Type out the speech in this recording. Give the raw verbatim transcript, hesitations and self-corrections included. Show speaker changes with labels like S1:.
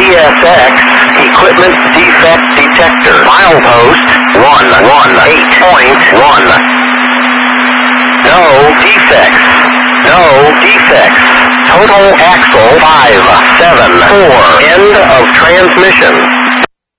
S1: C S X, equipment defect detector. Milepost one one eight point one. No defects. No defects. Total axle five seven four. End of transmission.